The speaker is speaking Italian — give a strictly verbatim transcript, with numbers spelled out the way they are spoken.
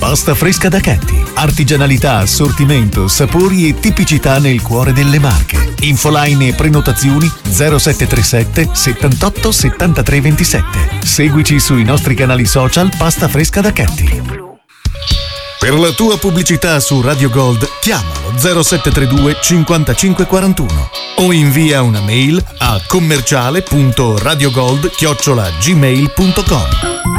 Pasta fresca da Chetti. Artigianalità, assortimento, sapori e tipicità nel cuore delle Marche. Infoline e prenotazioni zero sette tre sette settantotto settantatré ventisette. Seguici sui nostri canali social Pasta fresca da Chetti. Per la tua pubblicità su Radio Gold chiamalo zero sette tre due cinquantacinque quarantuno o invia una mail a commerciale punto radiogold chiocciola gmail punto com.